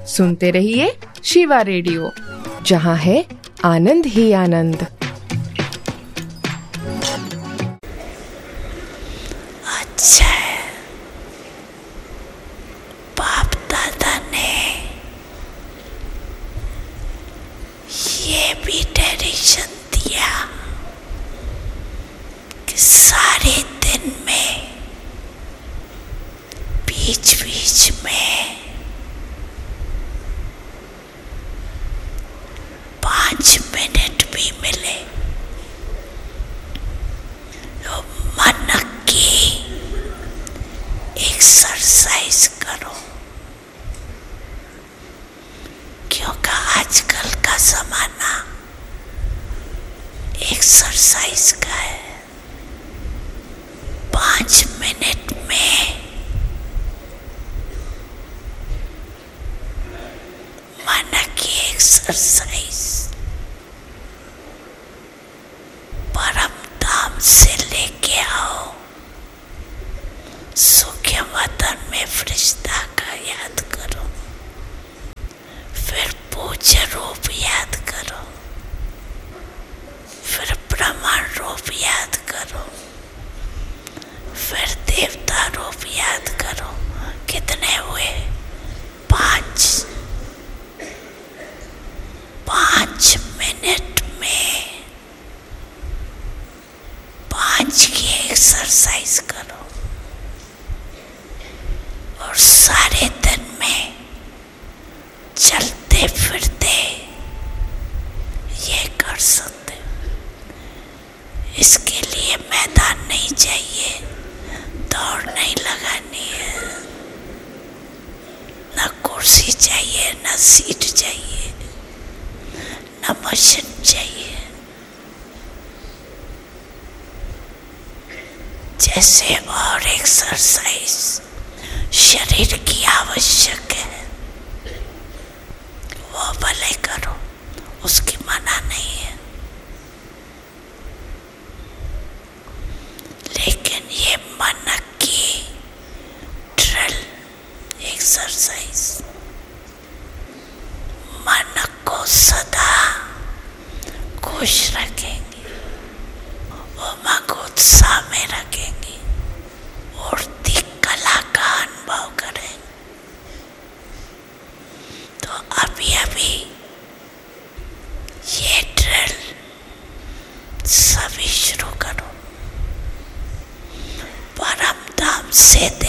सुनते रहिए शिवा रेडियो, जहाँ है आनंद ही आनंद। अच्छा है, बाप दादा ने ये भी डायरेक्शन दिया कि सारे दिन में बीच बीच में 5 मिनट भी मिले तो मन की एक्सरसाइज करो, क्योंकि आजकल का जमाना एक्सरसाइज का है। 5 मिनट में मन की एक्सरसाइज परम धाम से लेके आओ। सूखे वतन में फरिश्ता का याद करो, फिर पूज्य रूप याद करो, फिर ब्रह्मांड रूप याद करो, फिर देवता रूप याद करो। कितने हुए? 5 मिनट में 5 की एक्सरसाइज करो और सारे दिन में चलते फिरते ये कर सकते हो। इसके लिए मैदान नहीं चाहिए, दौड़ नहीं लगानी है, न कुर्सी चाहिए, न सीट चाहिए, न मशीन चाहिए। जैसे और एक्सरसाइज शरीर की आवश्यक है वो भले करो, उसकी मना नहीं है, लेकिन ये मन की ड्रिल एक्सरसाइज मन को सदा खुश रखेंगे, उमंग उत्साह में रखेंगे, उड़ती कला का अनुभव करेंगे। तो अभी ये ड्रिल सभी शुरू करो। परम धाम से